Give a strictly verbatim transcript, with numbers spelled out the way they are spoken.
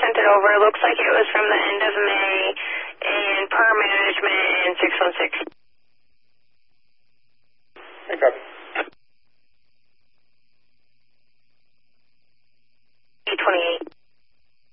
sent it over. It looks like it was from the end of May in per management six one six. Okay. eight twenty-eight.